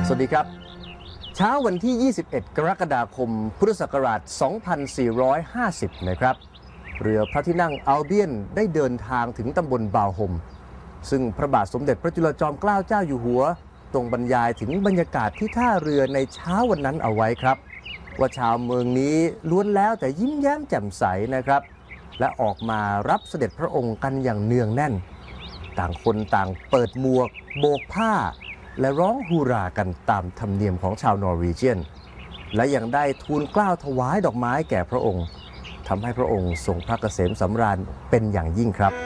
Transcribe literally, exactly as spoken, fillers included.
สวัสดีครับเช้าวันที่ ยี่สิบเอ็ด กรกฎาคม พุทธศักราช สองพันสี่ร้อยห้าสิบ นะครับเรือพระที่นั่งอัลเบียนได้เดินทางถึงตำบลบาวหมซึ่งพระบาทสมเด็จพระจุลจอมเกล้าเจ้าอยู่หัวทรงบรรยายถึงบรรยากาศที่ท่าเรือในเช้าวันนั้นเอาไว้ครับว่าชาวเมืองนี้ล้วนแล้วแต่ยิ้มแย้มแจ่มใสนะครับและออกมารับเสด็จพระองค์กันอย่างเนืองแน่นต่างคนต่างเปิดหมวกโบกผ้าและร้องฮูรากันตามธรรมเนียมของชาวนอร์วีเจียนและยังได้ทูลเกล้าถวายดอกไม้แก่พระองค์ทำให้พระองค์ทรงพระเกษมสำราญเป็นอย่างยิ่งครับ